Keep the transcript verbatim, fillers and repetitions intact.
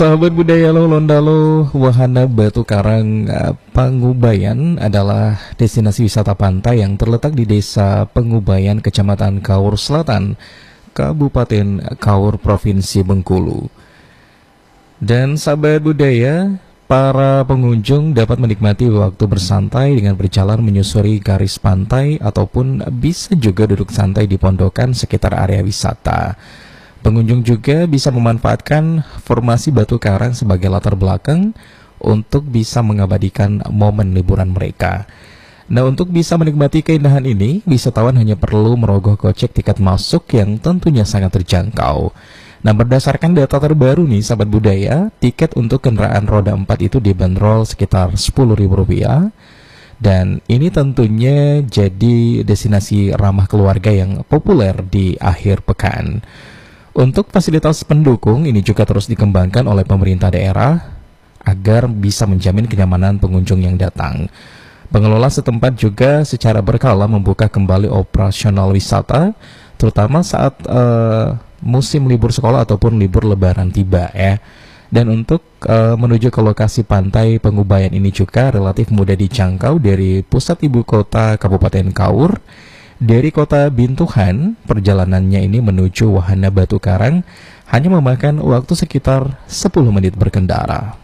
Sahabat budaya Lolondalo, Wahana Batu Karang eh, Pangubayan adalah destinasi wisata pantai yang terletak di Desa Pengubayan, Kecamatan Kaur Selatan, Kabupaten Kaur, Provinsi Bengkulu. Dan sahabat budaya, para pengunjung dapat menikmati waktu bersantai dengan berjalan menyusuri garis pantai ataupun bisa juga duduk santai di pondokan sekitar area wisata. Pengunjung juga bisa memanfaatkan formasi batu karang sebagai latar belakang untuk bisa mengabadikan momen liburan mereka. Nah, untuk bisa menikmati keindahan ini, wisatawan hanya perlu merogoh kocek tiket masuk yang tentunya sangat terjangkau. Nah, berdasarkan data terbaru nih, sahabat budaya, tiket untuk kendaraan roda empat itu dibanderol sekitar sepuluh ribu rupiah. Dan ini tentunya jadi destinasi ramah keluarga yang populer di akhir pekan. Untuk fasilitas pendukung ini juga terus dikembangkan oleh pemerintah daerah agar bisa menjamin kenyamanan pengunjung yang datang. Pengelola setempat juga secara berkala membuka kembali operasional wisata, terutama saat uh, musim libur sekolah ataupun libur lebaran tiba ya. Dan untuk uh, menuju ke lokasi pantai Pengubayan ini juga relatif mudah dijangkau dari pusat ibu kota Kabupaten Kaur. Dari kota Bintuhan, perjalanannya ini menuju Wahana Batu Karang hanya memakan waktu sekitar sepuluh menit berkendara.